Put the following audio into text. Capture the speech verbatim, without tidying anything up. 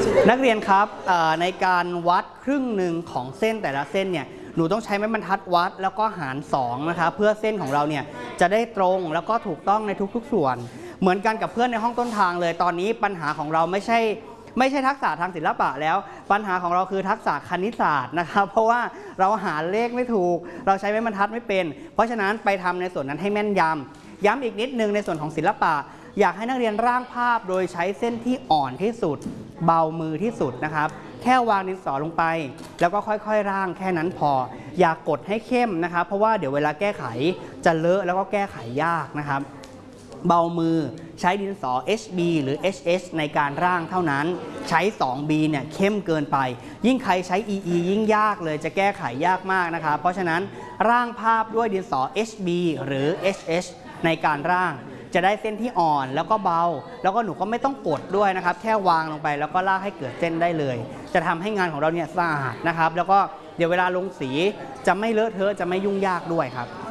นักเรียนครับในการวัดครึ่งหนึ่งของเส้นแต่ละเส้นเนี่ยหนูต้องใช้ไม้บรรทัดวัดแล้วก็หารสองนะคะเพื่อเส้นของเราเนี่ยจะได้ตรงแล้วก็ถูกต้องในทุกๆส่วนเหมือนกันกับเพื่อนในห้องต้นทางเลยตอนนี้ปัญหาของเราไม่ใช่ไม่ใช่ทักษะทางศิลปะแล้วปัญหาของเราคือทักษะคณิตศาสตร์นะครับเพราะว่าเราหาเลขไม่ถูกเราใช้ไม้บรรทัดไม่เป็นเพราะฉะนั้นไปทำในส่วนนั้นให้แม่นยำย้ำอีกนิดนึงในส่วนของศิลปะอยากให้นักเรียนร่างภาพโดยใช้เส้นที่อ่อนที่สุดเบามือที่สุดนะครับแค่วางดินสอลงไปแล้วก็ค่อยๆร่างแค่นั้นพออย่ากดให้เข้มนะครับเพราะว่าเดี๋ยวเวลาแก้ไขจะเลอะแล้วก็แก้ไขยากนะครับเบามือใช้ดินสอ เอช บี หรือ เอช เอช ในการร่างเท่านั้นใช้ สอง บี เนี่ยเข้มเกินไปยิ่งใครใช้ อี อี ยิ่งยากเลยจะแก้ไขยากมากนะครับเพราะฉะนั้นร่างภาพด้วยดินสอ เอช บี หรือ เอช เอช ในการร่างจะได้เส้นที่อ่อนแล้วก็เบาแล้วก็หนูก็ไม่ต้องกดด้วยนะครับแค่วางลงไปแล้วก็ลากให้เกิดเส้นได้เลยจะทำให้งานของเราเนี่ยสะอาดนะครับแล้วก็เดี๋ยวเวลาลงสีจะไม่เลอะเทอะจะไม่ยุ่งยากด้วยครับ